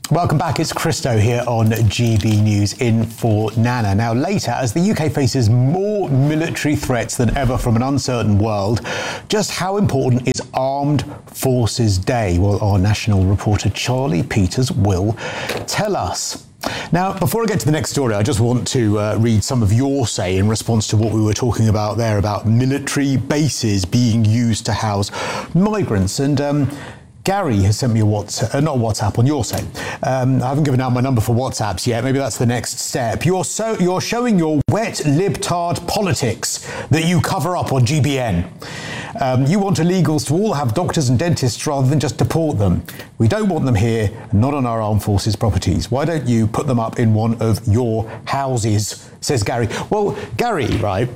Welcome back, it's Christo here on GB News in for Nana. Now later, as the UK faces more military threats than ever from an uncertain world, just how important is Armed Forces Day? Well, our national reporter Charlie Peters will tell us. Now, before I get to the next story, I just want to read some of your say in response to what we were talking about there, about military bases being used to house migrants. And Gary has sent me a WhatsApp, not WhatsApp, on your side. I haven't given out my number for WhatsApps yet. Maybe that's the next step. You're showing your wet libtard politics that you cover up on GBN. You want illegals to all have doctors and dentists rather than just deport them. We don't want them here, not on our armed forces properties. Why don't you put them up in one of your houses, says Gary. Well, Gary, right,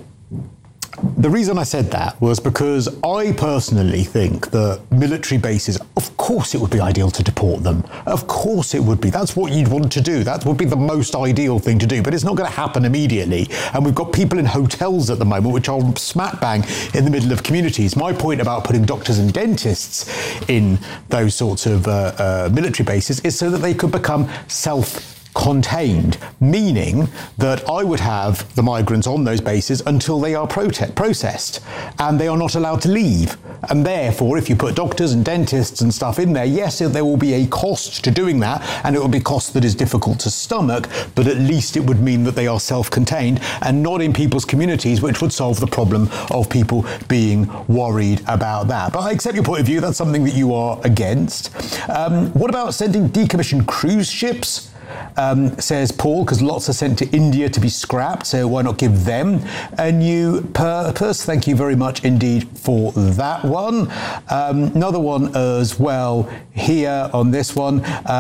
the reason I said that was because I personally think that military bases, of course it would be ideal to deport them. Of course it would be. That's what you'd want to do. That would be the most ideal thing to do. But it's not going to happen immediately. And we've got people in hotels at the moment which are smack bang in the middle of communities. My point about putting doctors and dentists in those sorts of military bases is so that they could become self-contained, meaning that I would have the migrants on those bases until they are processed and they are not allowed to leave. And therefore, if you put doctors and dentists and stuff in there, yes, there will be a cost to doing that, and it will be a cost that is difficult to stomach, but at least it would mean that they are self-contained and not in people's communities, which would solve the problem of people being worried about that. But I accept your point of view. That's something that you are against. What about sending decommissioned cruise ships? Says Paul, because lots are sent to India to be scrapped, so why not give them a new purpose? Thank you very much indeed for that one. Another one as well here on this one.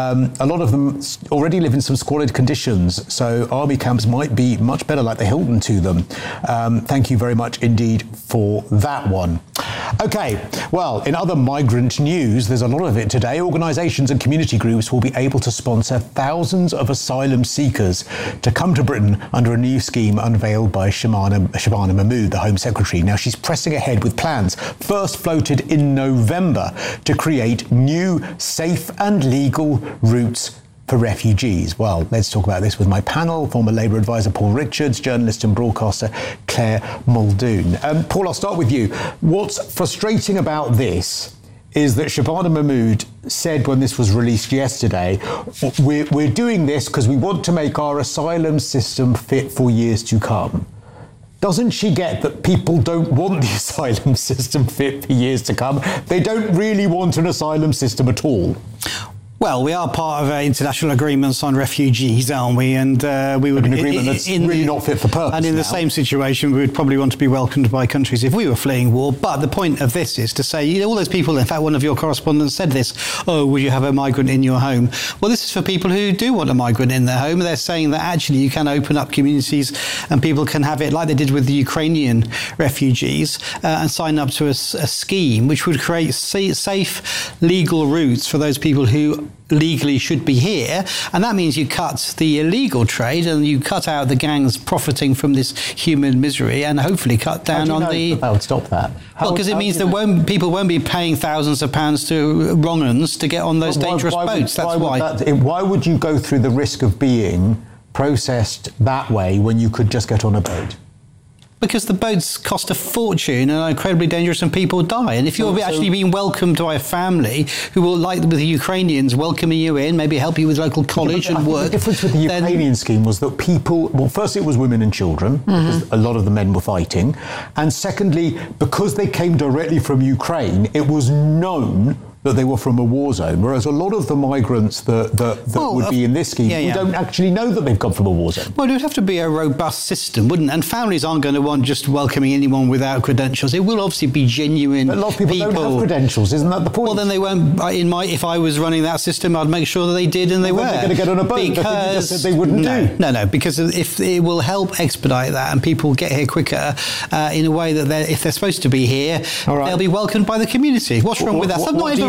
A lot of them already live in some squalid conditions, so army camps might be much better, like the Hilton to them. Thank you very much indeed for that one. Okay, well, in other migrant news, there's a lot of it today. Organisations and community groups will be able to sponsor thousands of asylum seekers to come to Britain under a new scheme unveiled by Shabana Mahmood, the Home Secretary. Now, she's pressing ahead with plans first floated in November to create new, safe and legal routes for refugees. Well, let's talk about this with my panel, former Labour advisor Paul Richards, journalist and broadcaster Claire Muldoon. Paul, I'll start with you. What's frustrating about this is that Shabana Mahmood said when this was released yesterday, we're doing this because we want to make our asylum system fit for years to come. Doesn't she get that people don't want the asylum system fit for years to come? They don't really want an asylum system at all. Well, we are part of international agreements on refugees, aren't we? And we would an agreement that's really not fit for purpose. And in the same situation, we would probably want to be welcomed by countries if we were fleeing war. But the point of this is to say, all those people, in fact, one of your correspondents said this, would you have a migrant in your home? Well, this is for people who do want a migrant in their home. They're saying that actually you can open up communities and people can have it like they did with the Ukrainian refugees and sign up to a scheme which would create safe, legal routes for those people who legally should be here, and that means you cut the illegal trade and you cut out the gangs profiting from this human misery, and hopefully cut down on the. That would stop that. Well, because it means that people won't be paying thousands of pounds to wrong-uns to get on those dangerous boats. That's why. Why would you go through the risk of being processed that way when you could just get on a boat? Because the boats cost a fortune and are incredibly dangerous and people die. And if you're actually being welcomed by a family who will, like with the Ukrainians, welcoming you in, maybe help you with local college and work. The difference with the Ukrainian scheme was that people, well, first it was women and children, because a lot of the men were fighting. And secondly, because they came directly from Ukraine, it was known that they were from a war zone, whereas a lot of the migrants that would be in this scheme, we don't actually know that they've come from a war zone. Well, it would have to be a robust system, wouldn't it? And families aren't going to want just welcoming anyone without credentials. It will obviously be genuine. But a lot of people don't have credentials, isn't that the point? Well, then they won't. If I was running that system, I'd make sure that they did and they were. They're going to get on a boat because you just said they wouldn't do. No, because if it will help expedite that and people get here quicker in a way that if they're supposed to be here, they'll be welcomed by the community. What's wrong with that? Not even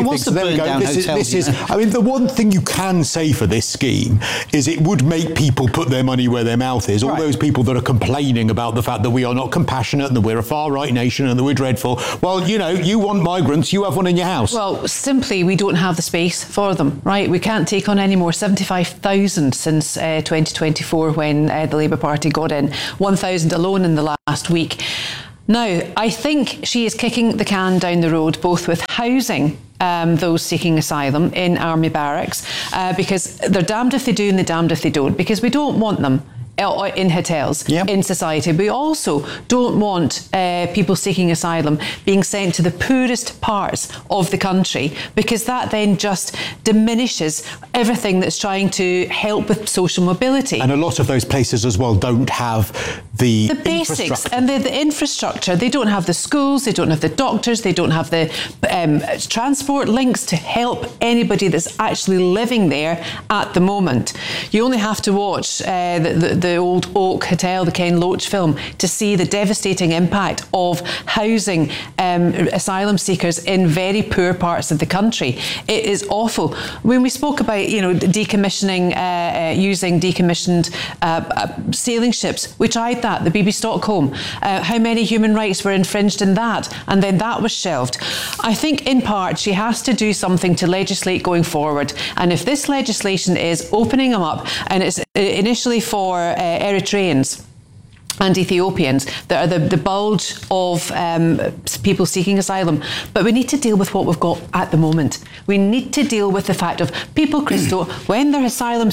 wants to There we burn go. down hotels, I mean, the one thing you can say for this scheme is it would make people put their money where their mouth is. All Right. those people that are complaining about the fact that we are not compassionate and that we're a far-right nation and that we're dreadful. Well, you want migrants, you have one in your house. Well, simply, we don't have the space for them, right? We can't take on any more. 75,000 since 2024 when the Labour Party got in. 1,000 alone in the last week. Now, I think she is kicking the can down the road, both with housing those seeking asylum in army barracks, because they're damned if they do and they're damned if they don't, because we don't want them in hotels, in society. We also don't want people seeking asylum being sent to the poorest parts of the country, because that then just diminishes everything that's trying to help with social mobility. And a lot of those places as well don't have the basics and the infrastructure. They don't have the schools, they don't have the doctors, they don't have the transport links to help anybody that's actually living there at the moment. You only have to watch the Old Oak Hotel, the Ken Loach film, to see the devastating impact of housing asylum seekers in very poor parts of the country. It is awful. When we spoke about, decommissioning, using decommissioned sailing ships, we tried that, the BB Stockholm. How many human rights were infringed in that? And then that was shelved. I think in part she has to do something to legislate going forward. And if this legislation is opening them up, and it's initially for Eritreans and Ethiopians that are the bulge of people seeking asylum. But we need to deal with what we've got at the moment. We need to deal with the fact of people, Christo, when their asylum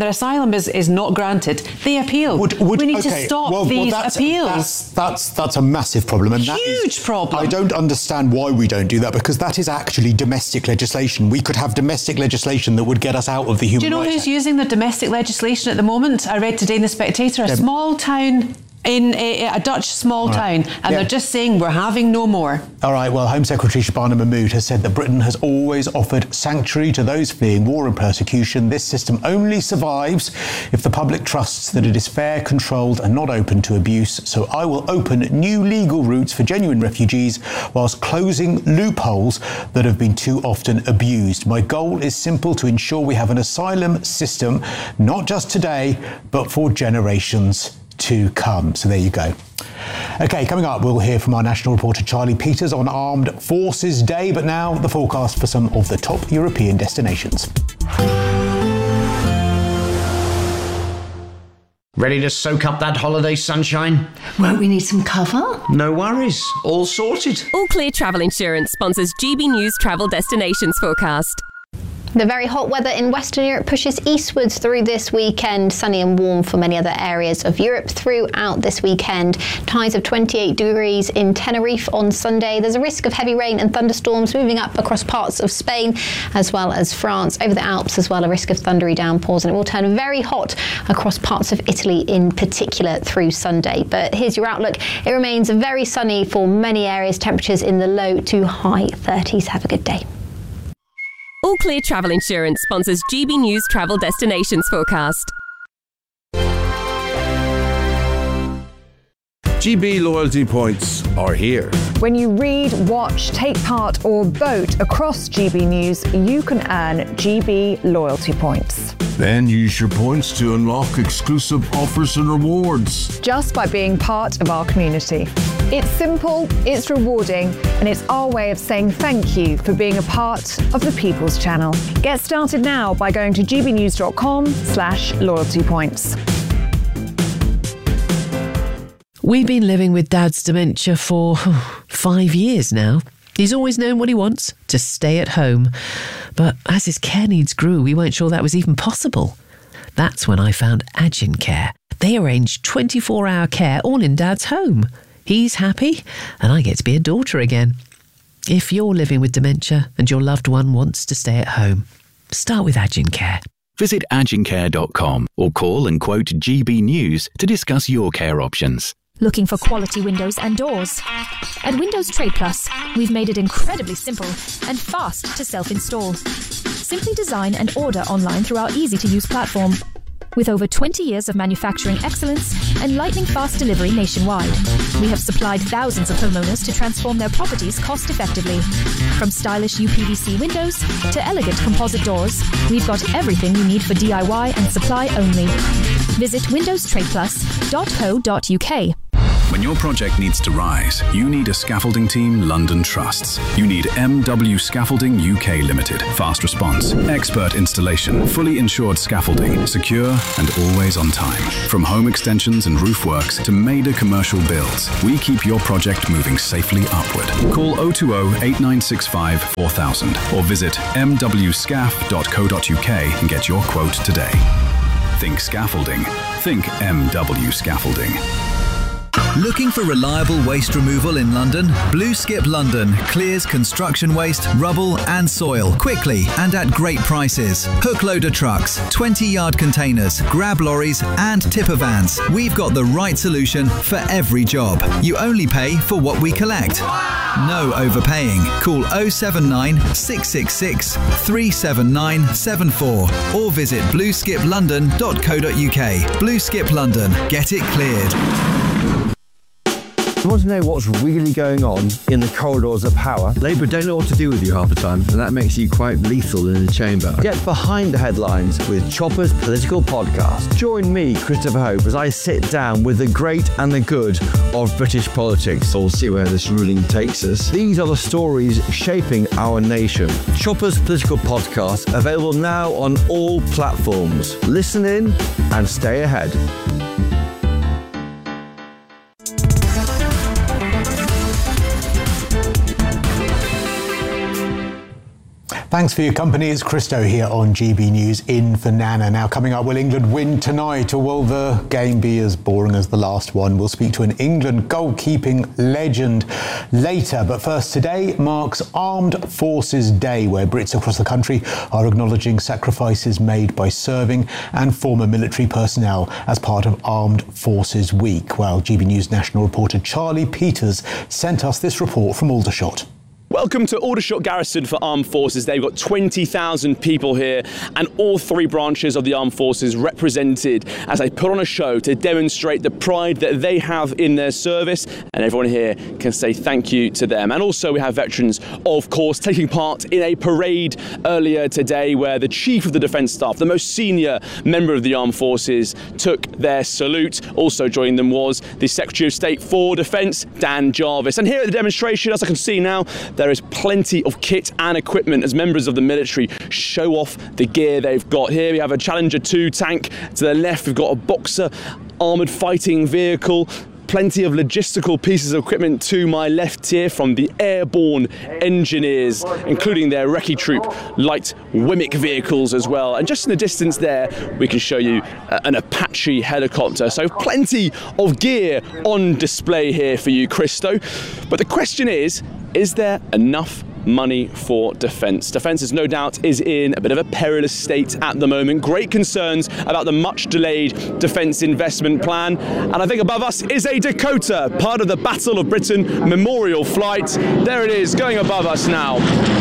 is not granted, they appeal. We need to stop these appeals. That's a massive problem. And huge problem. I don't understand why we don't do that, because that is actually domestic legislation. We could have domestic legislation that would get us out of the human rights. Do you know who's using the domestic legislation at the moment? I read today in The Spectator, a small town in a Dutch small town, and they're just saying we're having no more. All right, well, Home Secretary Shabana Mahmood has said that Britain has always offered sanctuary to those fleeing war and persecution. This system only survives if the public trusts that it is fair, controlled and not open to abuse. So I will open new legal routes for genuine refugees whilst closing loopholes that have been too often abused. My goal is simple: to ensure we have an asylum system, not just today, but for generations to come. So there you go. OK, coming up, we'll hear from our national reporter Charlie Peters on Armed Forces Day. But now the forecast for some of the top European destinations. Ready to soak up that holiday sunshine? Won't we need some cover? No worries. All sorted. All Clear Travel Insurance sponsors GB News Travel Destinations Forecast. The very hot weather in Western Europe pushes eastwards through this weekend. Sunny and warm for many other areas of Europe throughout this weekend. Highs of 28 degrees in Tenerife on Sunday. There's a risk of heavy rain and thunderstorms moving up across parts of Spain as well as France. Over the Alps as well, a risk of thundery downpours, and it will turn very hot across parts of Italy in particular through Sunday. But here's your outlook. It remains very sunny for many areas. Temperatures in the low to high 30s. Have a good day. All Clear Travel Insurance sponsors GB News Travel Destinations Forecast. GB loyalty points are here. When you read, watch, take part or vote across GB News, you can earn GB loyalty points. Then use your points to unlock exclusive offers and rewards. Just by being part of our community. It's simple, it's rewarding, and it's our way of saying thank you for being a part of the People's Channel. Get started now by going to gbnews.com/loyalty points. We've been living with Dad's dementia for 5 years now. He's always known what he wants, to stay at home. But as his care needs grew, we weren't sure that was even possible. That's when I found Agin Care. They arrange 24-hour care all in Dad's home. He's happy, and I get to be a daughter again. If you're living with dementia and your loved one wants to stay at home, start with Agin Care. Visit agincare.com or call and quote GB News to discuss your care options. Looking for quality windows and doors? At Windows Trade Plus, we've made it incredibly simple and fast to self-install. Simply design and order online through our easy-to-use platform. With over 20 years of manufacturing excellence and lightning fast delivery nationwide, we have supplied thousands of homeowners to transform their properties cost effectively. From stylish UPVC windows to elegant composite doors, we've got everything you need for DIY and supply only. Visit windowstradeplus.co.uk. When your project needs to rise, you need a scaffolding team London trusts. You need MW Scaffolding UK Limited. Fast response, expert installation, fully insured scaffolding, secure and always on time. From home extensions and roof works to major commercial builds, we keep your project moving safely upward. Call 020 8965 4000 or visit mwscaf.co.uk and get your quote today. Think scaffolding. Think MW Scaffolding. Looking for reliable waste removal in London? Blue Skip London clears construction waste, rubble and soil quickly and at great prices. Hook loader trucks, 20-yard containers, grab lorries and tipper vans. We've got the right solution for every job. You only pay for what we collect. No overpaying. Call 079 666 37974 or visit blueskiplondon.co.uk. Blue Skip London. Get it cleared. You want to know what's really going on in the corridors of power? Labour don't know what to do with you half the time, and that makes you quite lethal in the chamber. Get behind the headlines with Chopper's Political Podcast. Join me, Christopher Hope, as I sit down with the great and the good of British politics. We'll see where this ruling takes us. These are the stories shaping our nation. Chopper's Political Podcast, available now on all platforms. Listen in and stay ahead. Thanks for your company. It's Christo here on GB News in for Nana. Now coming up, will England win tonight or will the game be as boring as the last one? We'll speak to an England goalkeeping legend later. But first, today marks Armed Forces Day, where Brits across the country are acknowledging sacrifices made by serving and former military personnel as part of Armed Forces Week. Well, GB News national reporter Charlie Peters sent us this report from Aldershot. Welcome to Aldershot Garrison for Armed Forces Day. We've got 20,000 people here and all three branches of the Armed Forces represented as they put on a show to demonstrate the pride that they have in their service, and everyone here can say thank you to them. And also we have veterans, of course, taking part in a parade earlier today where the Chief of the Defence Staff, the most senior member of the Armed Forces, took their salute. Also joining them was the Secretary of State for Defence, Dan Jarvis. And here at the demonstration, as I can see now, there is plenty of kit and equipment as members of the military show off the gear they've got. Here we have a Challenger 2 tank. To the left, we've got a Boxer armoured fighting vehicle. Plenty of logistical pieces of equipment to my left here from the airborne engineers, including their recce troop light WMIC vehicles as well. And just in the distance there, we can show you an Apache helicopter. So plenty of gear on display here for you, Christo. But the question is there enough money for defence? Defence is no doubt is in a bit of a perilous state at the moment. Great concerns about the much delayed defence investment plan. And I think above us is a Dakota, part of the Battle of Britain memorial flight. There it is, going above us now.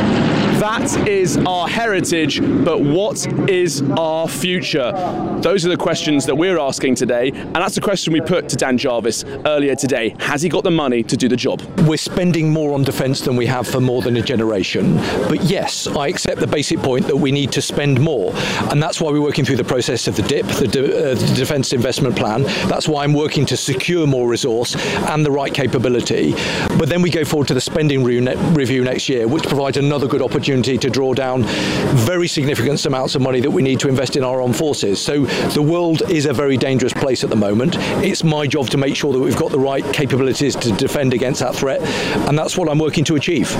That is our heritage, but what is our future? Those are the questions that we're asking today, and that's the question we put to Dan Jarvis earlier today. Has he got the money to do the job? We're spending more on defence than we have for more than a generation, but yes, I accept the basic point that we need to spend more, and that's why we're working through the process of the DIP, the Defence Investment Plan. That's why I'm working to secure more resource and the right capability. But then we go forward to the spending review next year, which provides another good opportunity to draw down very significant amounts of money that we need to invest in our armed forces. So the world is a very dangerous place at the moment. It's my job to make sure that we've got the right capabilities to defend against that threat, and that's what I'm working to achieve.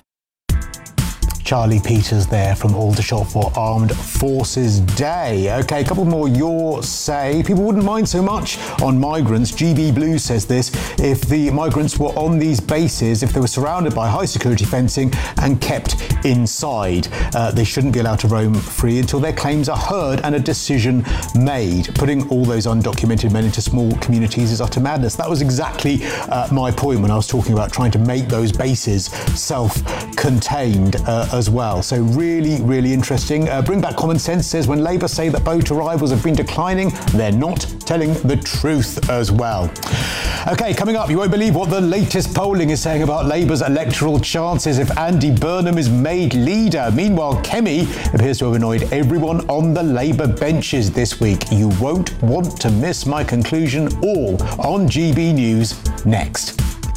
Charlie Peters there from Aldershot for Armed Forces Day. OK, a couple more your say. People wouldn't mind so much on migrants. GB Blue says this: if the migrants were on these bases, if they were surrounded by high security fencing and kept inside, they shouldn't be allowed to roam free until their claims are heard and a decision made. Putting all those undocumented men into small communities is utter madness. That was exactly my point when I was talking about trying to make those bases self-contained as as well. So really, really interesting. Bring Back Common Sense says when Labour say that boat arrivals have been declining, they're not telling the truth as well. OK, coming up, you won't believe what the latest polling is saying about Labour's electoral chances if Andy Burnham is made leader. Meanwhile, Kemi appears to have annoyed everyone on the Labour benches this week. You won't want to miss my conclusion, all on GB News next.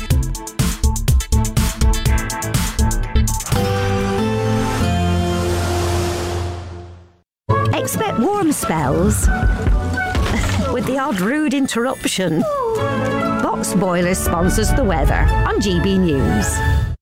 Expect warm spells with the odd rude interruption. Box Boilers sponsors the weather on GB News.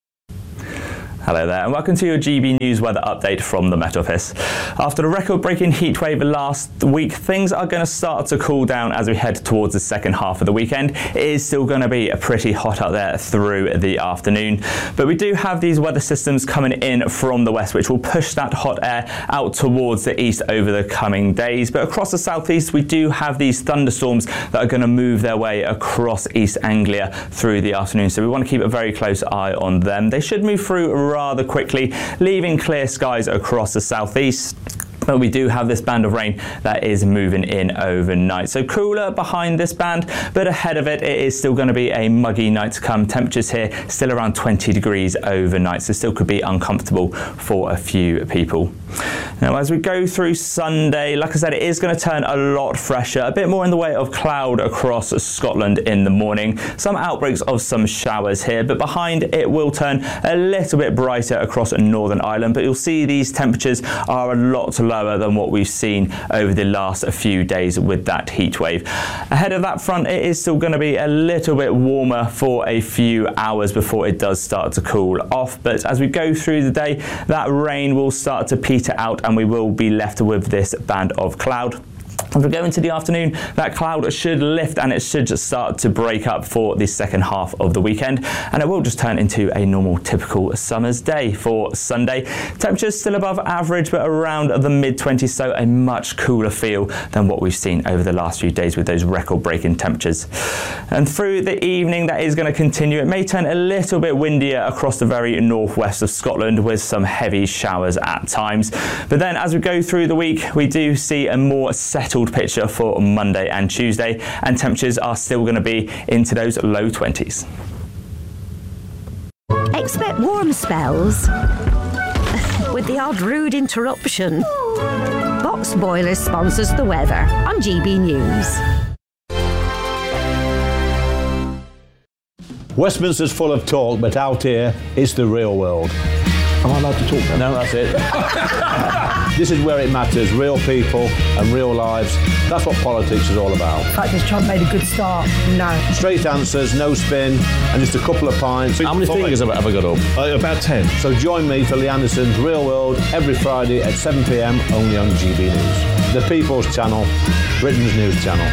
Hello there and welcome to your GB News weather update from the Met Office. After the record-breaking heatwave last week, things are going to start to cool down as we head towards the second half of the weekend. It is still going to be pretty hot out there through the afternoon, but we do have these weather systems coming in from the west which will push that hot air out towards the east over the coming days. But across the southeast we do have these thunderstorms that are going to move their way across East Anglia through the afternoon, so we want to keep a very close eye on them. They should move through rather quickly, leaving clear skies across the southeast. But we do have this band of rain that is moving in overnight. So cooler behind this band, but ahead of it, it is still going to be a muggy night to come. Temperatures here still around 20 degrees overnight, so still could be uncomfortable for a few people. Now, as we go through Sunday, like I said, it is going to turn a lot fresher, a bit more in the way of cloud across Scotland in the morning. Some outbreaks of some showers here, but behind it will turn a little bit brighter across Northern Ireland. But you'll see these temperatures are a lot lower than what we've seen over the last few days with that heat wave. Ahead of that front, it is still going to be a little bit warmer for a few hours before it does start to cool off. But as we go through the day, that rain will start to peter out and we will be left with this band of cloud. As we go into the afternoon, that cloud should lift and it should just start to break up for the second half of the weekend, and it will just turn into a normal typical summer's day for Sunday. Temperatures still above average but around the mid-20s, so a much cooler feel than what we've seen over the last few days with those record-breaking temperatures. And through the evening, that is going to continue. It may turn a little bit windier across the very northwest of Scotland with some heavy showers at times. But then as we go through the week, we do see a more settled picture for Monday and Tuesday, and temperatures are still going to be into those low 20s. Expect warm spells with the odd rude interruption. Box Boilers sponsors the weather on GB News. Westminster's full of talk, but out here, it's the real world. Am I allowed to talk then? No, that's it. This is where it matters, real people and real lives. That's what politics is all about. In fact, has Trump made a good start? No. Straight answers, no spin, and just a couple of pints. How many fingers have I got up? About 10. So join me for Lee Anderson's Real World every Friday at 7 p.m, only on GB News. The People's Channel, Britain's news channel.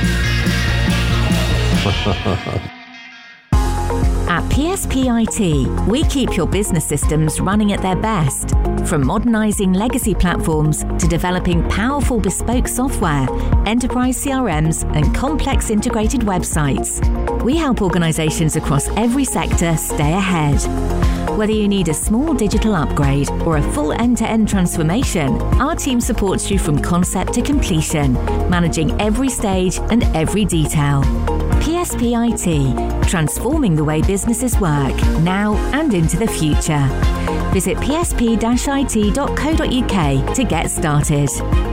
At PSP IT, we keep your business systems running at their best. From modernising legacy platforms to developing powerful bespoke software, enterprise CRMs and complex integrated websites, we help organisations across every sector stay ahead. Whether you need a small digital upgrade or a full end-to-end transformation, our team supports you from concept to completion, managing every stage and every detail. PSP IT, transforming the way businesses work, now and into the future. Visit psp-it.co.uk to get started.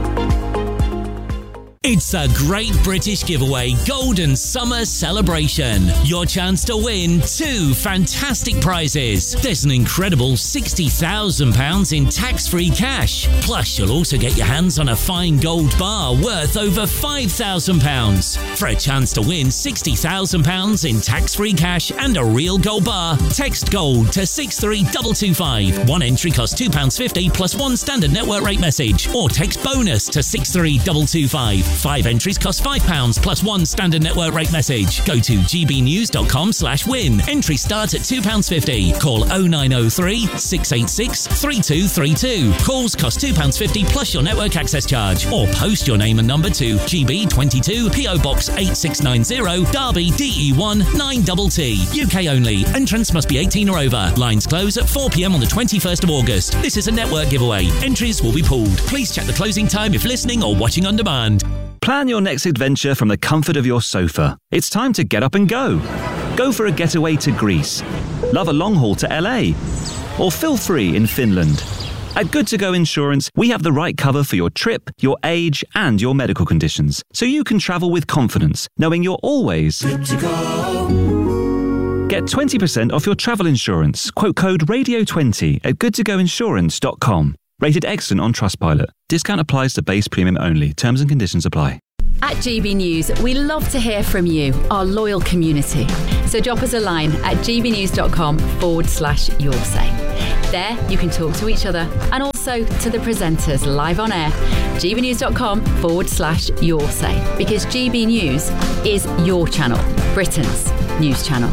It's a Great British Giveaway Golden Summer Celebration. Your chance to win 2 fantastic prizes. There's an incredible £60,000 in tax-free cash. Plus, you'll also get your hands on a fine gold bar worth over £5,000. For a chance to win £60,000 in tax-free cash and a real gold bar, text GOLD to 63225. One entry costs £2.50 plus one standard network rate message. Or text BONUS to 63225. 5 entries cost £5 plus 1 standard network rate message. Go to gbnews.com/win. Entry starts at £2.50. Call 0903 686 3232. Calls cost £2.50 plus your network access charge. Or post your name and number to GB22 PO Box 8690 Derby DE1 9TT. UK only. Entrance must be 18 or over. Lines close at 4 p.m. on the 21st of August. This is a network giveaway. Entries will be pooled. Please check the closing time if listening or watching on demand. Plan your next adventure from the comfort of your sofa. It's time to get up and go. Go for a getaway to Greece. Love a long haul to LA. Or feel free in Finland. At Good To Go Insurance, we have the right cover for your trip, your age, and your medical conditions, so you can travel with confidence, knowing you're always good to go. Get 20% off your travel insurance. Quote code RADIO20 at goodtogoinsurance.com. Rated excellent on Trustpilot. Discount applies to base premium only. Terms and conditions apply. At GB News, we love to hear from you, our loyal community. So drop us a line at gbnews.com/yoursay. There, you can talk to each other and also to the presenters live on air. gbnews.com/yoursay. Because GB News is your channel, Britain's news channel.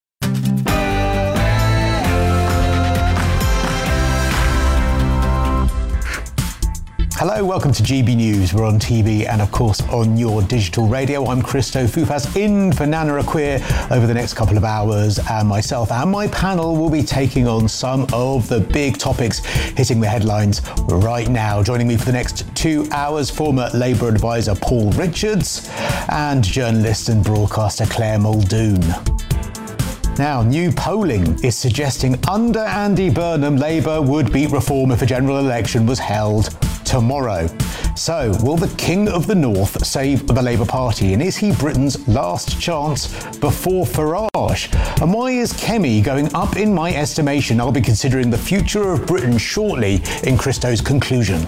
Hello, welcome to GB News. We're on TV and, of course, on your digital radio. I'm Christo Fufas in for Nana Akua over the next couple of hours, and myself and my panel will be taking on some of the big topics hitting the headlines right now. Joining me for the next 2 hours, former Labour advisor Paul Richards and journalist and broadcaster Claire Muldoon. Now, new polling is suggesting under Andy Burnham, Labour would beat reform if a general election was held tomorrow. So, will the King of the North save the Labour Party? And is he Britain's last chance before Farage? And why is Kemi going up in my estimation? I'll be considering the future of Britain shortly in Christo's conclusion.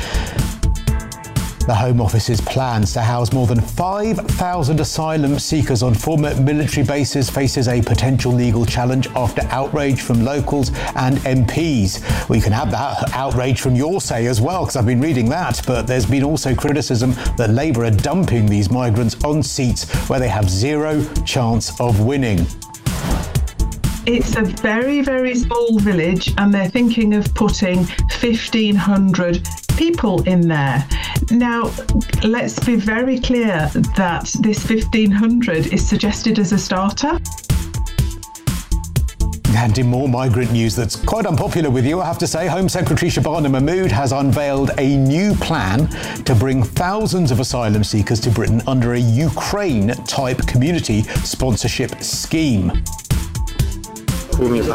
The Home Office's plans to house more than 5,000 asylum seekers on former military bases faces a potential legal challenge after outrage from locals and MPs. Well, you can have that outrage from your say as well, because I've been reading that, but there's been also criticism that Labour are dumping these migrants on seats where they have zero chance of winning. It's a very, very small village, and they're thinking of putting 1,500 people in there. Now, let's be very clear that this 1,500 is suggested as a starter. And in more migrant news that's quite unpopular with you, I have to say, Home Secretary Shabana Mahmood has unveiled a new plan to bring thousands of asylum seekers to Britain under a Ukraine-type community sponsorship scheme. Call me a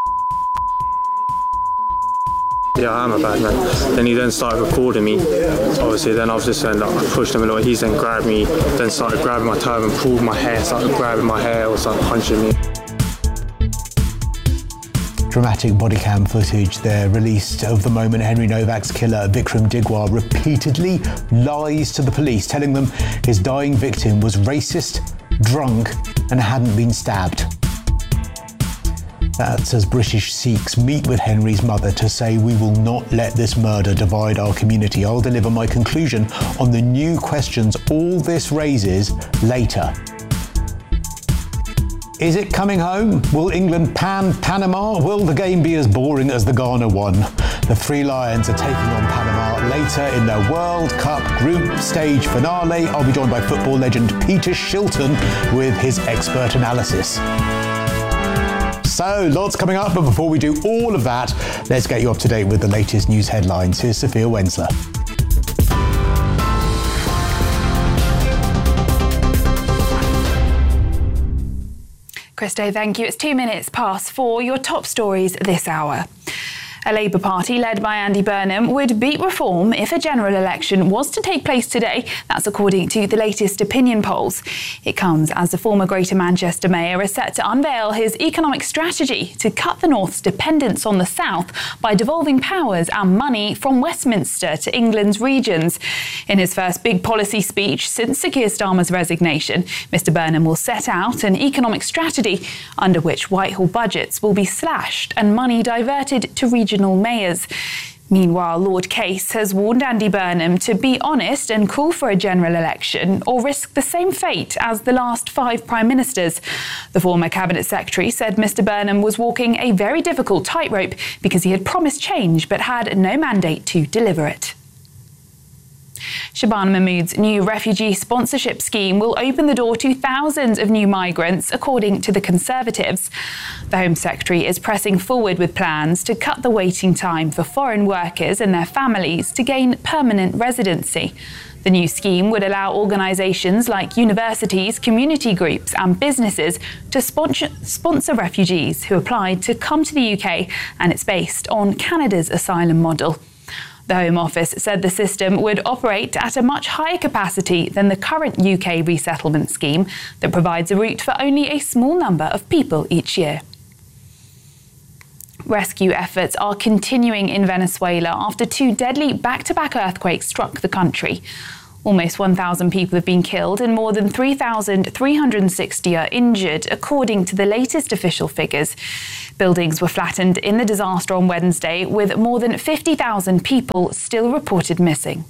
yeah, I am a bad man. Then he then started recording me. Obviously, then I was just saying that I pushed him a lot. He's then grabbed me, then started grabbing my turban, pulled my hair, started grabbing my hair, or started punching me. Dramatic body cam footage there released of the moment Henry Novak's killer Vikram Digwar repeatedly lies to the police, telling them his dying victim was racist, drunk, and hadn't been stabbed. That's as British Sikhs meet with Henry's mother to say, we will not let this murder divide our community. I'll deliver my conclusion on the new questions all this raises later. Is it coming home? Will England pan Panama? Will the game be as boring as the Ghana one? The Three Lions are taking on Panama later in their World Cup group stage finale. I'll be joined by football legend Peter Shilton with his expert analysis. So, lots coming up, but before we do all of that, let's get you up to date with the latest news headlines. Here's Sophia Wensler. Christo, thank you. It's 2 minutes past 4. Your top stories this hour. A Labour Party led by Andy Burnham would beat reform if a general election was to take place today. That's according to the latest opinion polls. It comes as the former Greater Manchester Mayor is set to unveil his economic strategy to cut the North's dependence on the South by devolving powers and money from Westminster to England's regions. In his first big policy speech since Sir Keir Starmer's resignation, Mr Burnham will set out an economic strategy under which Whitehall budgets will be slashed and money diverted to regional mayors. Meanwhile, Lord Case has warned Andy Burnham to be honest and call for a general election or risk the same fate as the last 5 Prime Ministers. The former Cabinet Secretary said Mr Burnham was walking a very difficult tightrope because he had promised change but had no mandate to deliver it. Shabana Mahmood's new refugee sponsorship scheme will open the door to thousands of new migrants, according to the Conservatives. The Home Secretary is pressing forward with plans to cut the waiting time for foreign workers and their families to gain permanent residency. The new scheme would allow organisations like universities, community groups and businesses to sponsor refugees who applied to come to the UK, and it's based on Canada's asylum model. The Home Office said the system would operate at a much higher capacity than the current UK resettlement scheme that provides a route for only a small number of people each year. Rescue efforts are continuing in Venezuela after 2 deadly back-to-back earthquakes struck the country. Almost 1,000 people have been killed and more than 3,360 are injured, according to the latest official figures. Buildings were flattened in the disaster on Wednesday, with more than 50,000 people still reported missing.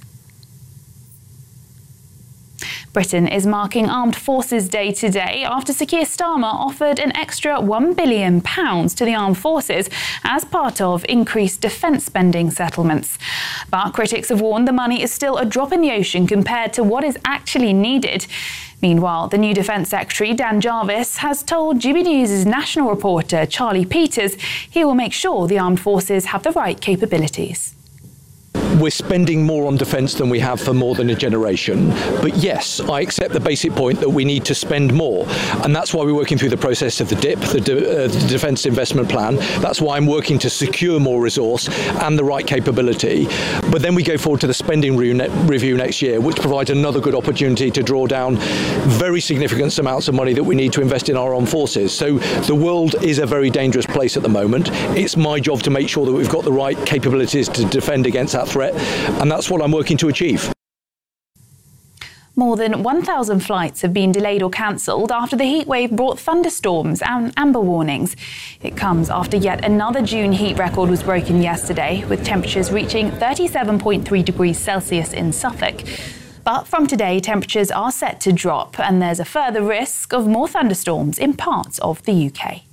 Britain is marking Armed Forces Day today after Sir Keir Starmer offered an extra £1 billion to the armed forces as part of increased defence spending settlements. But critics have warned the money is still a drop in the ocean compared to what is actually needed. Meanwhile, the new Defence Secretary, Dan Jarvis, has told GB News' national reporter, Charlie Peters, he will make sure the armed forces have the right capabilities. We're spending more on defence than we have for more than a generation. But yes, I accept the basic point that we need to spend more. And that's why we're working through the process of the DIP, the Defence Investment Plan. That's why I'm working to secure more resource and the right capability. But then we go forward to the spending review next year, which provides another good opportunity to draw down very significant amounts of money that we need to invest in our armed forces. So the world is a very dangerous place at the moment. It's my job to make sure that we've got the right capabilities to defend against that threat. And that's what I'm working to achieve. More than 1,000 flights have been delayed or cancelled after the heatwave brought thunderstorms and amber warnings. It comes after yet another June heat record was broken yesterday, with temperatures reaching 37.3 degrees Celsius in Suffolk. But from today, temperatures are set to drop, and there's a further risk of more thunderstorms in parts of the UK.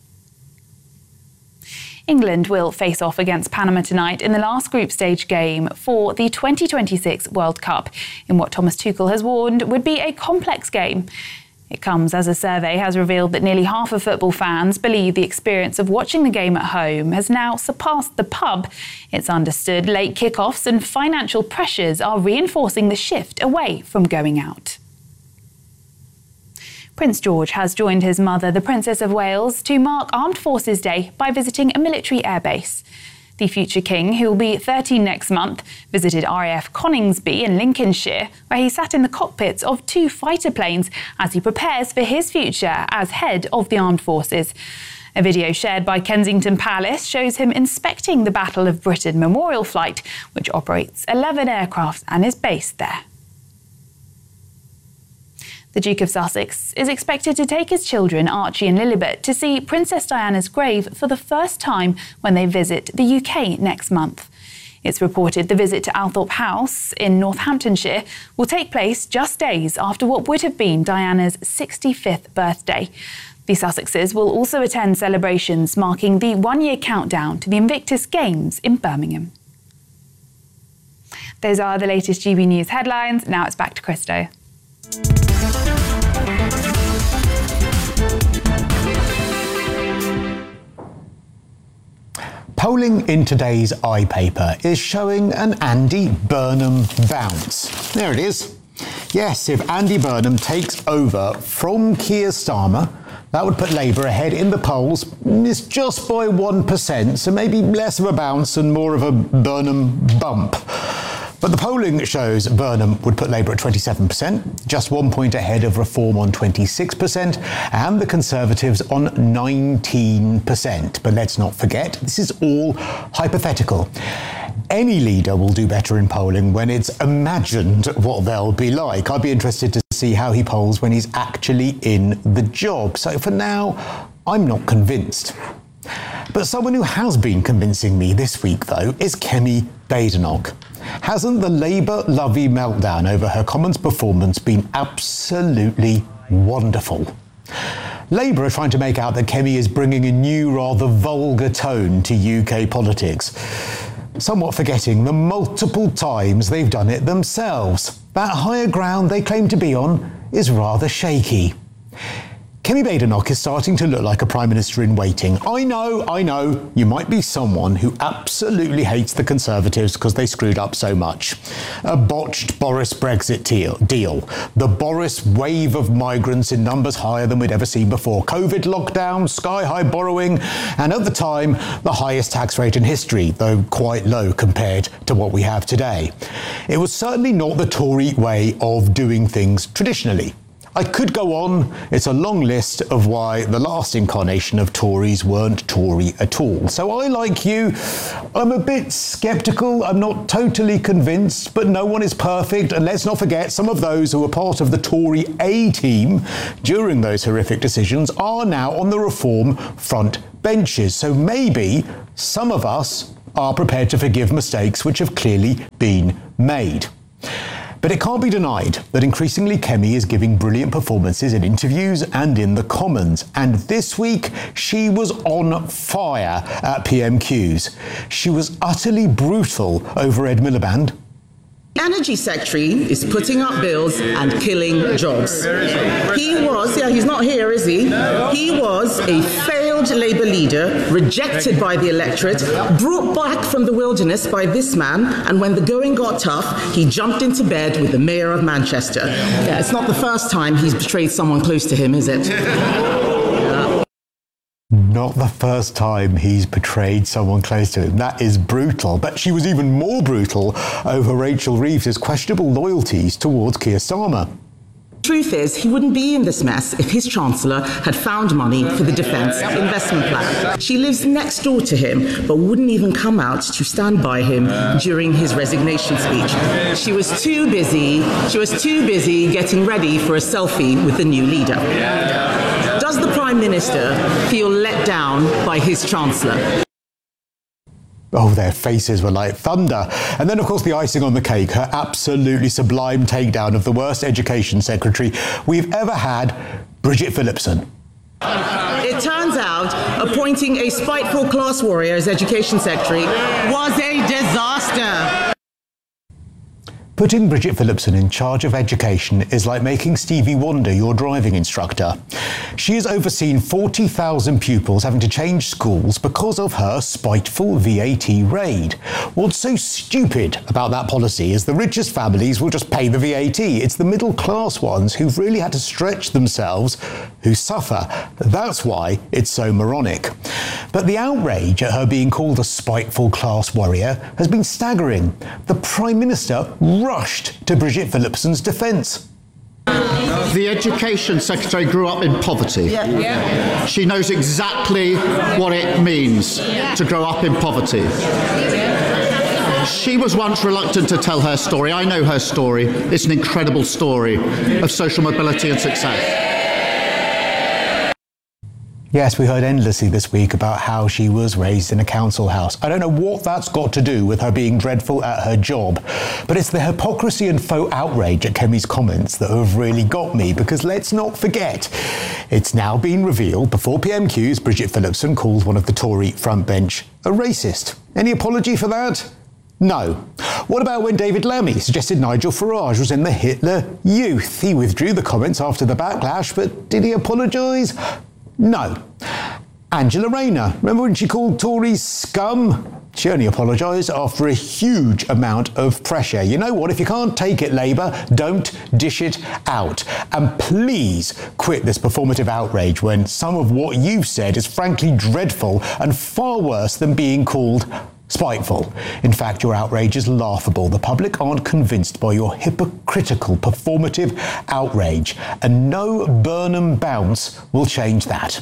England will face off against Panama tonight in the last group stage game for the 2026 World Cup, in what Thomas Tuchel has warned would be a complex game. It comes as a survey has revealed that nearly half of football fans believe the experience of watching the game at home has now surpassed the pub. It's understood late kickoffs and financial pressures are reinforcing the shift away from going out. Prince George has joined his mother, the Princess of Wales, to mark Armed Forces Day by visiting a military airbase. The future king, who will be 13 next month, visited RAF Coningsby in Lincolnshire, where he sat in the cockpits of 2 fighter planes as he prepares for his future as head of the armed forces. A video shared by Kensington Palace shows him inspecting the Battle of Britain Memorial Flight, which operates 11 aircraft and is based there. The Duke of Sussex is expected to take his children, Archie and Lilibet, to see Princess Diana's grave for the first time when they visit the UK next month. It's reported the visit to Althorp House in Northamptonshire will take place just days after what would have been Diana's 65th birthday. The Sussexes will also attend celebrations marking the 1-year countdown to the Invictus Games in Birmingham. Those are the latest GB News headlines. Now it's back to Christo. Polling in today's iPaper is showing an Andy Burnham bounce. There it is. Yes, if Andy Burnham takes over from Keir Starmer, that would put Labour ahead in the polls. It's just by 1%, so maybe less of a bounce and more of a Burnham bump. But the polling shows Burnham would put Labour at 27%, just 1 point ahead of Reform on 26%, and the Conservatives on 19%. But let's not forget, this is all hypothetical. Any leader will do better in polling when it's imagined what they'll be like. I'd be interested to see how he polls when he's actually in the job. So for now, I'm not convinced. But someone who has been convincing me this week, though, is Kemi Badenoch. Hasn't the Labour-lovey meltdown over her Commons performance been absolutely wonderful? Labour are trying to make out that Kemi is bringing a new, rather vulgar tone to UK politics, somewhat forgetting the multiple times they've done it themselves. That higher ground they claim to be on is rather shaky. Kemi Badenoch is starting to look like a Prime Minister in waiting. I know, you might be someone who absolutely hates the Conservatives because they screwed up so much. A botched Boris Brexit deal, the Boris wave of migrants in numbers higher than we'd ever seen before, COVID lockdown, sky-high borrowing, and at the time, the highest tax rate in history, though quite low compared to what we have today. It was certainly not the Tory way of doing things traditionally. I could go on. It's a long list of why the last incarnation of Tories weren't Tory at all. So I, like you, I'm a bit sceptical. I'm not totally convinced, but no one is perfect. And let's not forget, some of those who were part of the Tory A-team during those horrific decisions are now on the reform front benches. So maybe some of us are prepared to forgive mistakes which have clearly been made. But it can't be denied that increasingly Kemi is giving brilliant performances in interviews and in the Commons. And this week, she was on fire at PMQs. She was utterly brutal over Ed Miliband. The Energy Secretary is putting up bills and killing jobs. He's not here, is he? He was a failed Labour leader, rejected by the electorate, brought back from the wilderness by this man, and when the going got tough, he jumped into bed with the Mayor of Manchester. Yeah, it's not the first time he's betrayed someone close to him, is it? Not the first time he's betrayed someone close to him. That is brutal. But she was even more brutal over Rachel Reeves' questionable loyalties towards Keir Starmer. Truth is, he wouldn't be in this mess if his Chancellor had found money for the Defence Investment Plan. She lives next door to him, but wouldn't even come out to stand by him during his resignation speech. She was too busy getting ready for a selfie with the new leader. Does the Prime Minister feel let down by his Chancellor? Oh, their faces were like thunder. And then, of course, the icing on the cake, her absolutely sublime takedown of the worst education secretary we've ever had, Bridget Phillipson. It turns out appointing a spiteful class warrior as education secretary was a disaster. Putting Bridget Phillipson in charge of education is like making Stevie Wonder your driving instructor. She has overseen 40,000 pupils having to change schools because of her spiteful VAT raid. What's so stupid about that policy is the richest families will just pay the VAT. It's the middle class ones who've really had to stretch themselves who suffer. That's why it's so moronic. But the outrage at her being called a spiteful class warrior has been staggering. The Prime Minister rushed to Bridget Phillipson's defence. The Education Secretary grew up in poverty. She knows exactly what it means to grow up in poverty. She was once reluctant to tell her story. I know her story. It's an incredible story of social mobility and success. Yes, we heard endlessly this week about how she was raised in a council house. I don't know what that's got to do with her being dreadful at her job, but it's the hypocrisy and faux outrage at Kemi's comments that have really got me, because let's not forget, it's now been revealed before PMQs, Bridget Phillipson called one of the Tory front bench a racist. Any apology for that? No. What about when David Lammy suggested Nigel Farage was in the Hitler Youth? He withdrew the comments after the backlash, but did he apologise? No. Angela Rayner, remember when she called Tories scum? She only apologised after a huge amount of pressure. You know what? If you can't take it, Labour, don't dish it out. And please quit this performative outrage when some of what you've said is frankly dreadful and far worse than being called spiteful. In fact, your outrage is laughable. The public aren't convinced by your hypocritical, performative outrage, and no Burnham bounce will change that.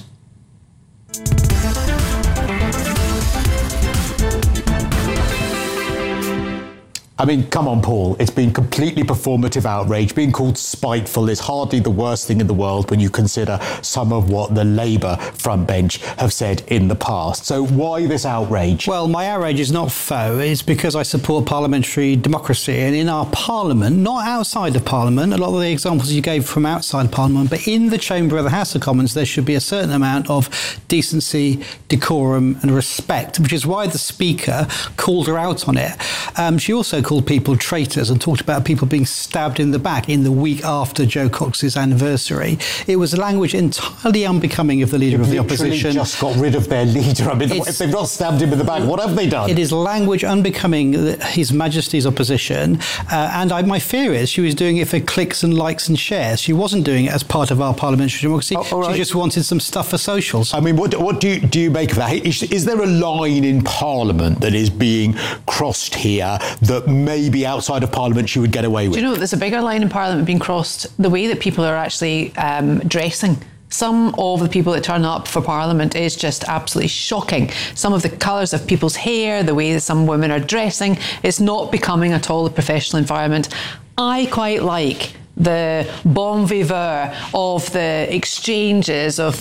I mean, come on, Paul. It's been completely performative outrage. Being called spiteful is hardly the worst thing in the world when you consider some of what the Labour front bench have said in the past. So why this outrage? Well, my outrage is not faux. It's because I support parliamentary democracy. And in our parliament, not outside of parliament, a lot of the examples you gave from outside parliament, but in the chamber of the House of Commons, there should be a certain amount of decency, decorum and respect, which is why the Speaker called her out on it. She also called people traitors and talked about people being stabbed in the back in the week after Jo Cox's anniversary. It was a language entirely unbecoming of the leader of the opposition. Just got rid of their leader. I mean, if they've not stabbed him in the back, what have they done? It is language unbecoming His Majesty's opposition. My fear is she was doing it for clicks and likes and shares. She wasn't doing it as part of our parliamentary democracy. Right. She just wanted some stuff for socials. I mean, what do you make of that? Is there a line in Parliament that is being crossed here that maybe outside of Parliament she would get away with? Do you know, there's a bigger line in Parliament being crossed, the way that people are actually dressing. Some of the people that turn up for Parliament is just absolutely shocking. Some of the colours of people's hair, the way that some women are dressing, it's not becoming at all a professional environment. I quite like the bon vivant of the exchanges of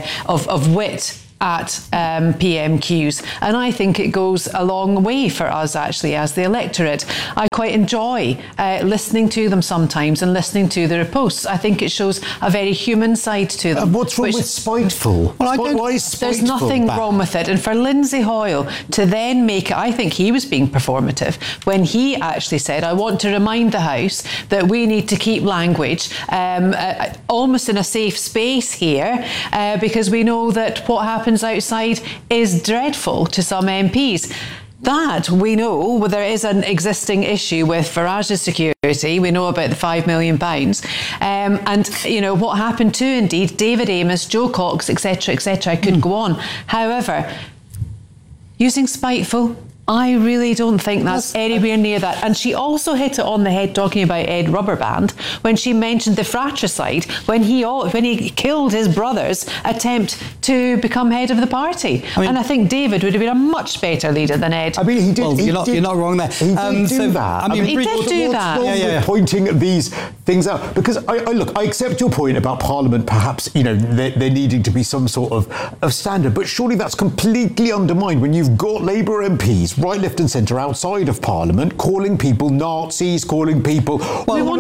wit at PMQs, and I think it goes a long way for us actually as the electorate. I quite enjoy listening to them sometimes and listening to their posts. I think it shows a very human side to them. What's wrong with spiteful? Well, why is spiteful there's nothing bad? wrong with it. And for Lindsay Hoyle to then make it, I think he was being performative when he actually said, I want to remind the House that we need to keep language almost in a safe space here because we know that what happens outside is dreadful to some MPs. That we know, there is an existing issue with Farage's security. We know about the £5 million. And, you know, what happened to, indeed, David Amess, Jo Cox, etc., etc. I could go on. However, using spiteful, I really don't think that's anywhere near that. And she also hit it on the head talking about Ed Rubberband when she mentioned the fratricide when he killed his brother's attempt to become head of the party. And I think David would have been a much better leader than Ed. I mean, he did. Well, you're not wrong there. He did do that. He did do that. What's wrong with pointing these things out? Because I accept your point about Parliament. Perhaps there needing to be some sort of standard, but surely that's completely undermined when you've got Labour MPs right, left and centre outside of Parliament calling people Nazis, calling people... Well, one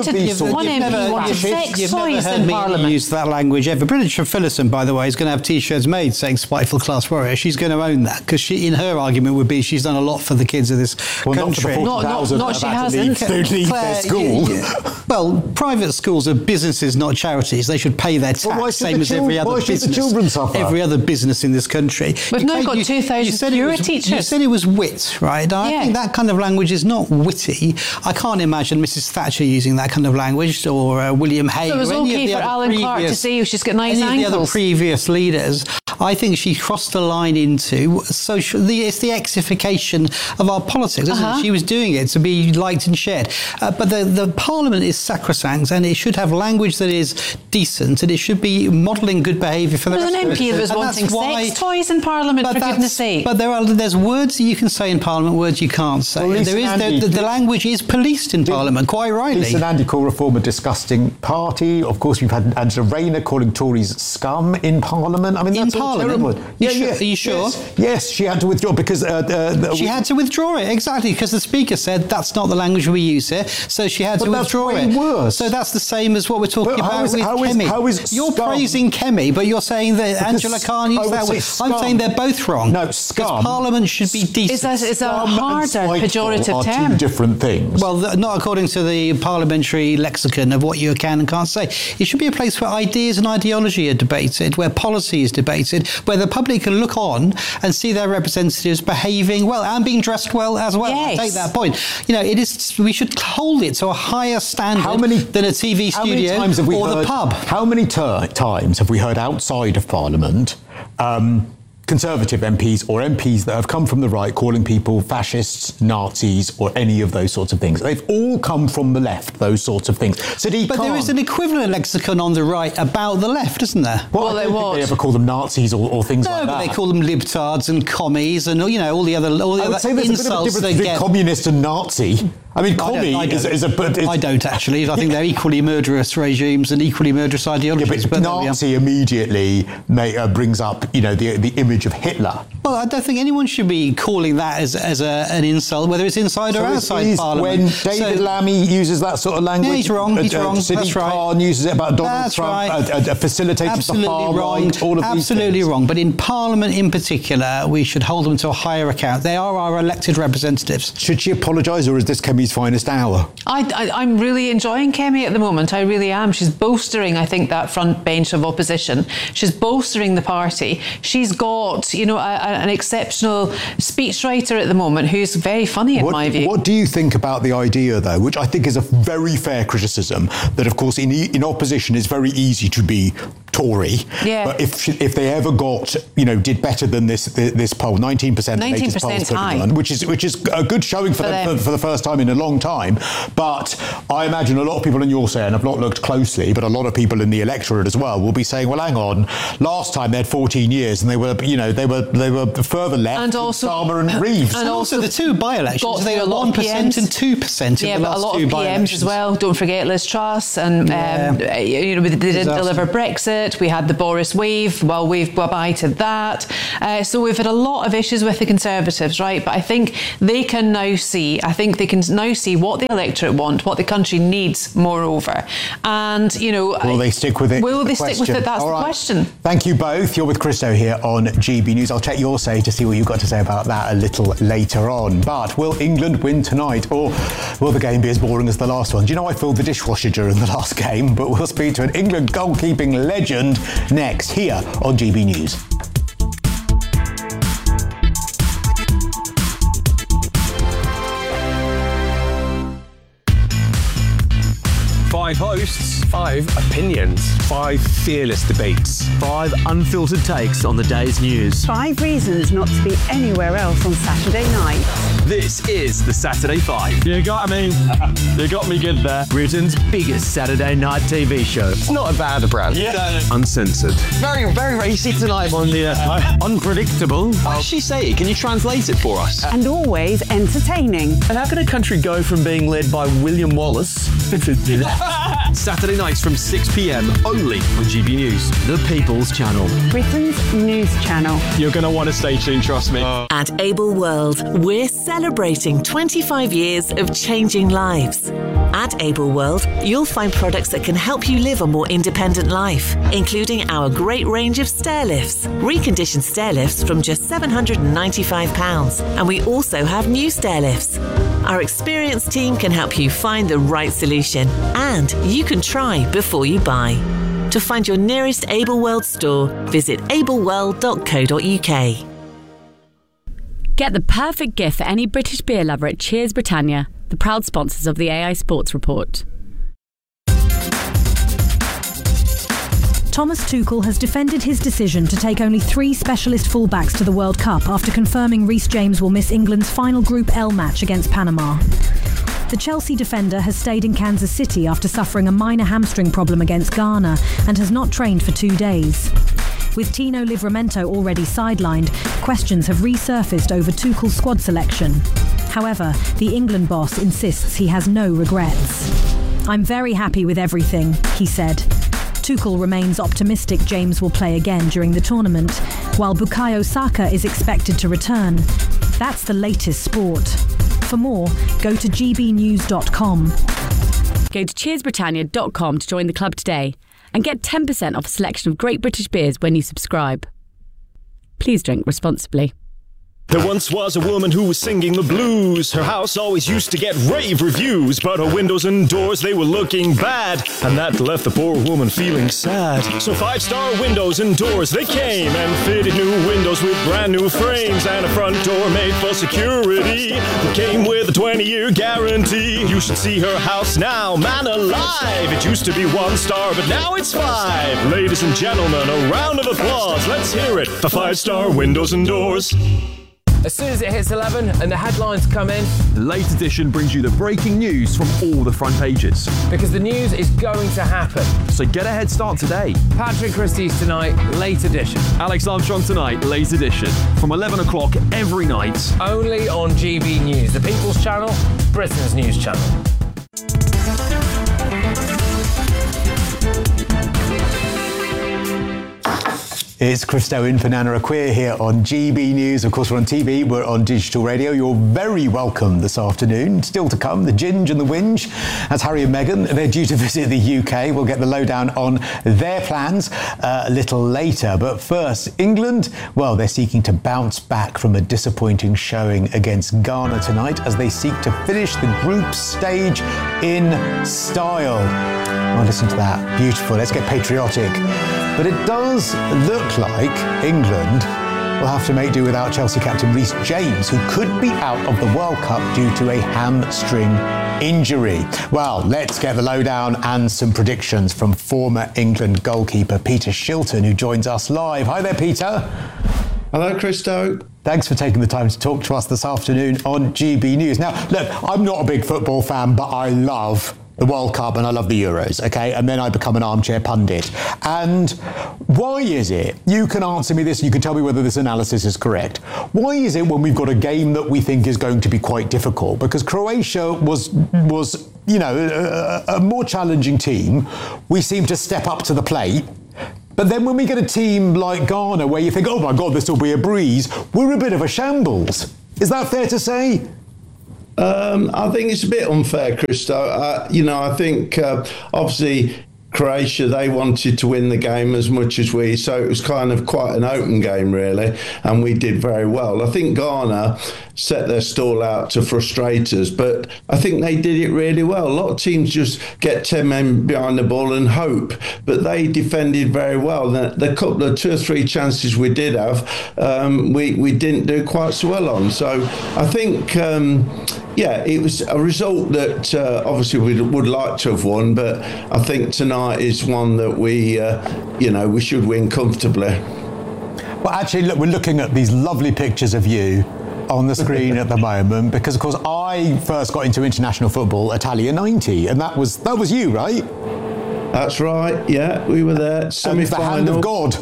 MP wanted sex toys in Parliament. Use that language ever. British Phillipson, by the way, is going to have T-shirts made saying spiteful class warrior. She's going to own that because she, in her argument, would be she's done a lot for the kids of this country. Not she hasn't. Leave their school. Well, private schools are businesses, not charities. They should pay their tax, same as every other business. The children suffer? Every other business in this country. We've now got 2,000 fewer teachers. You said it was wit, right? I think that kind of language is not witty. I can't imagine Mrs. Thatcher using that kind of language, or William Hague. So it was okay for Alan Clark to say she's got nice ankles. Any of the other previous leaders. I think she crossed the line into social. It's the exification of our politics, isn't it? She was doing it to be liked and shared. But the Parliament is sacrosanct, and it should have language that is decent, and it should be modelling good behaviour for the rest of us. There's an MP that was wanting sex toys in Parliament, for goodness sake. But there's words that you can say in Parliament, words you can't say. Well, the language is policed in Parliament, quite rightly. Lisa and Andy call Reform a disgusting party. Of course, we've had Angela Rayner calling Tories scum in Parliament. I mean, that's all terrible. Are you sure? Yes, she had to withdraw because... she had to withdraw it, exactly, because the Speaker said that's not the language we use here, so she had to withdraw it. That's way worse. So that's the same as what we're talking about with Kemi. You're praising Kemi, but you're saying that Angela can't use that word. I'm saying they're both wrong. No, scum. Because Parliament should be decent. It's a harder, pejorative term. Two different things. Well, not according to the parliamentary lexicon of what you can and can't say. It should be a place where ideas and ideology are debated, where policy is debated, where the public can look on and see their representatives behaving well and being dressed well as well. Yes. I take that point. It is. We should hold it to a higher standard than a TV studio or the pub. How many times have we heard outside of Parliament Conservative MPs or MPs that have come from the right calling people fascists, Nazis, or any of those sorts of things? They've all come from the left, those sorts of things. So there is an equivalent lexicon on the right about the left, isn't there? Well, I don't think they ever call them Nazis or things like that. No, but they call them libtards and commies and all the other insults there's a bit of a difference between communist and Nazi. I mean, Comey I don't actually. I think they're equally murderous regimes and equally murderous ideologies. But Nazi immediately brings up, the image of Hitler. Well, I don't think anyone should be calling that as an insult, whether it's inside or outside Parliament. When David Lammy uses that sort of language, yeah, he's wrong. Sadiq Khan uses it about Donald Trump, facilitated the far right. All of Absolutely these things. wrong. But in Parliament in particular, we should hold them to a higher account. They are our elected representatives. Should she apologise, or is this Kemi's finest hour? I'm really enjoying Kemi at the moment. I really am. She's bolstering, I think, that front bench of opposition. She's bolstering the party. She's got, an exceptional speechwriter at the moment who's very funny in my view. What do you think about the idea, though, which I think is a very fair criticism, that, of course, in opposition it's very easy to be Tory. Yeah. But if they ever got, did better than this poll, 19%, 19% high, which is a good showing for them for the first time in a long time. But I imagine a lot of people, and you're saying, I've not looked closely, but a lot of people in the electorate as well will be saying, well, hang on, last time they had 14 years and they were further left, and also Starmer and Reeves. And also the two by-elections, they are 1% and 2% in the last two by-elections. Yeah, but a lot of PMs as well. Don't forget Liz Truss, and they didn't deliver Brexit. We had the Boris wave. Well, we've bye to that. So we've had a lot of issues with the Conservatives, right? But I think they can now see what the electorate want, what the country needs, moreover. And, will they stick with it? Will they stick with it? That's the question. Thank you both. You're with Christo here on GB News. I'll check your say to see what you've got to say about that a little later on. But will England win tonight, or will the game be as boring as the last one? Do you know I filled the dishwasher during the last game? But we'll speak to an England goalkeeping legend next here on GB News. Five hosts, 5 opinions, 5 fearless debates, 5 unfiltered takes on the day's news. 5 reasons not to be anywhere else on Saturday night. This is the Saturday 5. You got me. You got me good there. Britain's biggest Saturday night TV show. It's not a bad brand. Yeah. Uncensored. Very, very racy tonight on the unpredictable. What does she say? Can you translate it for us? And always entertaining. And how can a country go from being led by William Wallace Saturday nights from 6 p.m. only on GB News, the People's Channel. Britain's news channel. You're going to want to stay tuned, trust me. At Able World, we're celebrating 25 years of changing lives. At Able World, you'll find products that can help you live a more independent life, including our great range of stair lifts, reconditioned stair lifts from just £795. And we also have new stair lifts. Our experienced team can help you find the right solution, and you can try before you buy. To find your nearest Able World store, visit ableworld.co.uk. Get the perfect gift for any British beer lover at Cheers Britannia, the proud sponsors of the AI Sports Report. Thomas Tuchel has defended his decision to take only 3 specialist fullbacks to the World Cup after confirming Reece James will miss England's final Group L match against Panama. The Chelsea defender has stayed in Kansas City after suffering a minor hamstring problem against Ghana and has not trained for 2 days. With Tino Livramento already sidelined, questions have resurfaced over Tuchel's squad selection. However, the England boss insists he has no regrets. "I'm very happy with everything," he said. Tuchel remains optimistic James will play again during the tournament, while Bukayo Saka is expected to return. That's the latest sport. For more, go to gbnews.com. Go to cheersbritannia.com to join the club today and get 10% off a selection of great British beers when you subscribe. Please drink responsibly. There once was a woman who was singing the blues. Her house always used to get rave reviews, but her windows and doors, they were looking bad, and that left the poor woman feeling sad. So 5-star windows and doors, they came and fitted new windows with brand new frames and a front door made for security that came with a 20-year guarantee. You should see her house now, man alive. It used to be 1 star, but now it's 5. Ladies and gentlemen, a round of applause. Let's hear it for 5-star windows and doors. As soon as it hits 11 and the headlines come in, the Late Edition brings you the breaking news from all the front pages. Because the news is going to happen. So get a head start today. Patrick Christie's tonight, Late Edition. Alex Armstrong tonight, Late Edition. From 11 o'clock every night. Only on GB News, the People's Channel. Britain's news channel. It's Christo in for Nana Acquia here on GB News. Of course, we're on TV, we're on digital radio. You're very welcome this afternoon. Still to come, the Ginge and the Whinge. That's Harry and Meghan. They're due to visit the UK. We'll get the lowdown on their plans a little later. But first, England, well, they're seeking to bounce back from a disappointing showing against Ghana tonight as they seek to finish the group stage in style. Well, listen to that. Beautiful. Let's get patriotic. But it does look like England will have to make do without Chelsea captain Reece James, who could be out of the World Cup due to a hamstring injury. Well, let's get the lowdown and some predictions from former England goalkeeper Peter Shilton, who joins us live. Hi there, Peter. Hello, Christo. Thanks for taking the time to talk to us this afternoon on GB News. Now, look, I'm not a big football fan, but I love the World Cup and I love the Euros, okay? And then I become an armchair pundit. And why is it, you can answer me this, you can tell me whether this analysis is correct. Why is it when we've got a game that we think is going to be quite difficult? Because Croatia was you know, a more challenging team. We seem to step up to the plate. But then when we get a team like Ghana where you think, oh my God, this will be a breeze, we're a bit of a shambles. Is that fair to say? I think it's a bit unfair, Christo. You know, I think obviously Croatia, they wanted to win the game as much as we, so it was kind of quite an open game, really, and we did very well. I think Ghana set their stall out to frustrate us, but I think they did it really well. A lot of teams just get 10 men behind the ball and hope, but they defended very well. The couple of 2 or 3 chances we did have, we didn't do quite so well on. So I think, yeah, it was a result that obviously we would like to have won, but I think tonight is one that we, you know, we should win comfortably. Well, actually, look, we're looking at these lovely pictures of you on the screen at the moment because, of course, I first got into international football Italia 90, and that was you, right? That's right. Yeah, we were there. The hand of God.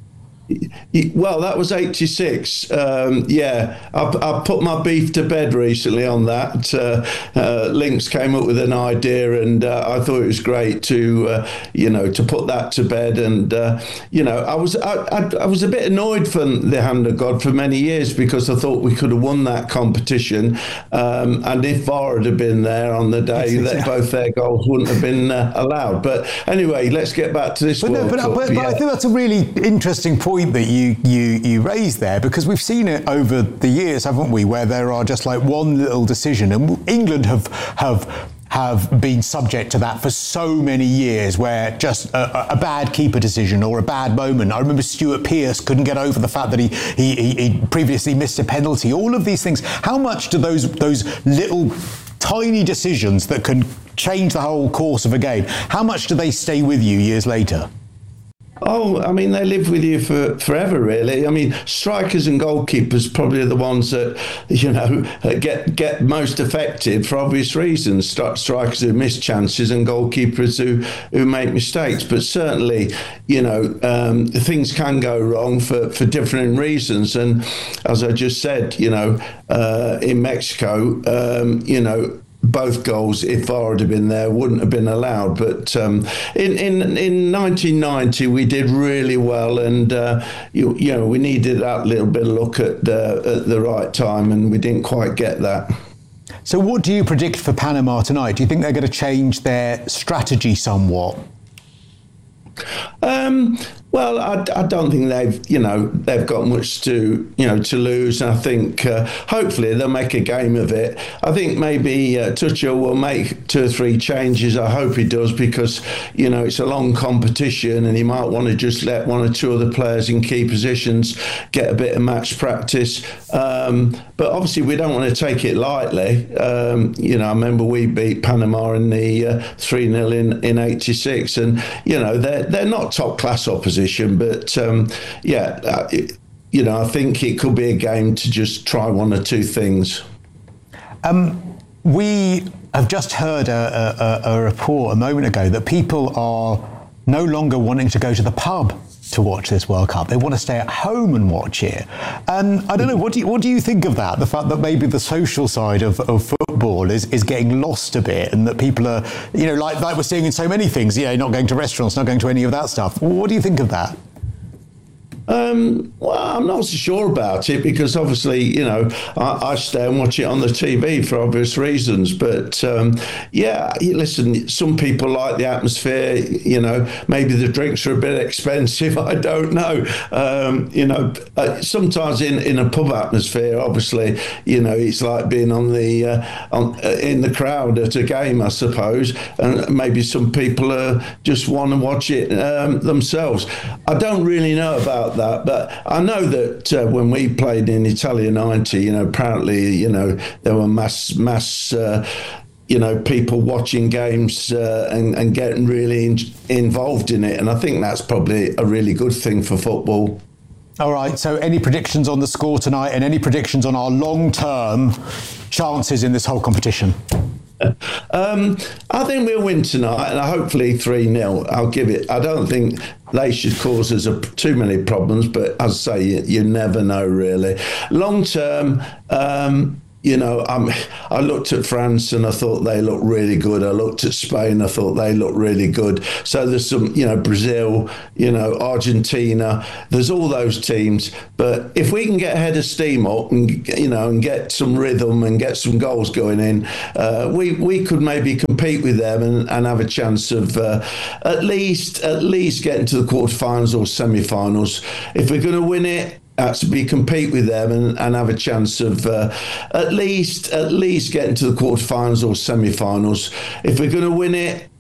Well, that was 86. Yeah, I put my beef to bed recently on that. Links came up with an idea, and I thought it was great to, you know, to put that to bed. And you know, I was a bit annoyed for the hand of God for many years because I thought we could have won that competition. And if VAR had been there on the day, both their goals wouldn't have been allowed. But anyway, let's get back to this World Cup. But I think that's a really interesting point that you raised there, because we've seen it over the years, haven't we, where there are just like one little decision, and England have been subject to that for so many years, where just a bad keeper decision or a bad moment. I remember Stuart Pearce couldn't get over the fact that he previously missed a penalty. All of these things. How much do those little tiny decisions that can change the whole course of a game, how much do they stay with you years later? Oh, I mean, they live with you for forever, really. I mean, strikers and goalkeepers probably are the ones that, you know, get most affected for obvious reasons. Strikers who miss chances and goalkeepers who make mistakes. But certainly, you know, things can go wrong for different reasons. And as I just said, you know, in Mexico, you know, both goals, if VAR had been there, wouldn't have been allowed. But in 1990, we did really well, and you know, we needed that little bit of luck at the right time, and we didn't quite get that. So what do you predict for Panama tonight? Do you think they're going to change their strategy somewhat? Well, I don't think they've got much to lose. And I think hopefully they'll make a game of it. I think maybe Tuchel will make 2 or 3 changes. I hope he does, because you know it's a long competition, and he might want to just let 1 or 2 other players in key positions get a bit of match practice. But obviously we don't want to take it lightly. You know, I remember we beat Panama in the 3-0 in '86, and you know they're not top class opposition. But you know, I think it could be a game to just try 1 or 2 things. We have just heard a report a moment ago that people are no longer wanting to go to the pub to watch this World Cup. They want to stay at home and watch it. And I don't know, what do you think of that? The fact that maybe the social side of football football is getting lost a bit, and that people are, like we're seeing in so many things, not going to restaurants, not going to any of that stuff. What do you think of that? Well, I'm not so sure about it because obviously, I stay and watch it on the TV for obvious reasons. But listen, some people like the atmosphere. Maybe the drinks are a bit expensive. I don't know. Sometimes in a pub atmosphere, obviously, it's like being in the crowd at a game, I suppose. And maybe some people just want to watch it themselves. I don't really know about that, but I know that when we played in Italia 90, apparently, there were mass people watching games and getting really involved in it, and I think that's probably a really good thing for football. All right, so any predictions on the score tonight, and any predictions on our long-term chances in this whole competition? I think we'll win tonight, and hopefully 3-0. I'll give it. I don't think they should cause us too many problems, but as I say, you never know, really. Long term, I looked at France and I thought they looked really good. I looked at Spain, I thought they looked really good. So there's some, Brazil, Argentina. There's all those teams. But if we can get ahead of steam up and, and get some rhythm and get some goals going in, we could maybe compete with them and have a chance of at least getting to the quarterfinals or semi-finals. If we're going to win it, actually compete with them and have a chance of at least getting to the quarterfinals or semi-finals. If we're going to win it,